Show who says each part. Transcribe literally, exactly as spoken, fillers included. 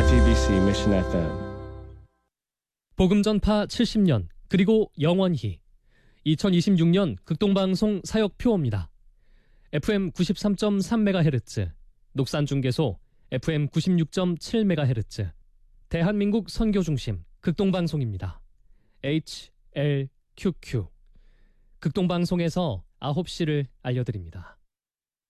Speaker 1: 아이티비씨 Mission 에프엠.
Speaker 2: 복음 전파 칠십 년 그리고 영원히 이천이십육 년 극동방송 사역 표어입니다. 에프엠 구십삼 점 삼 메가헤르츠, 녹산중계소 에프엠 구십육 점 칠 메가헤르츠, 대한민국 선교중심 극동방송입니다. 에이치엘큐큐 극동방송에서 아홉 시를 알려드립니다.